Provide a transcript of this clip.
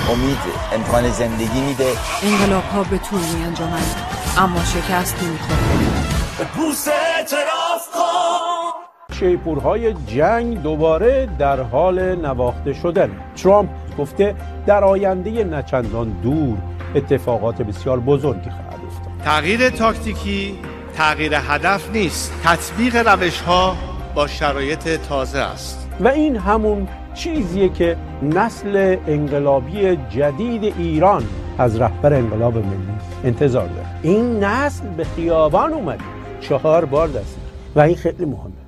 امید امکان زندگی میده. انقلاب ها به طول می انجامن اما شکست نمیخوره. بوس اعتراف کن. شیپورهای جنگ دوباره در حال نواخته شدن. ترامپ گفته در آینده نچندان دور اتفاقات بسیار بزرگی خواهد افتاد. تغییر تاکتیکی تغییر هدف نیست، تطبیق روش‌ها با شرایط تازه است. و این همون چیزیه که نسل انقلابی جدید ایران از رهبر انقلاب ملی انتظار داره. این نسل به خیابان اومده 4 بار دست و این خیلی مهمه.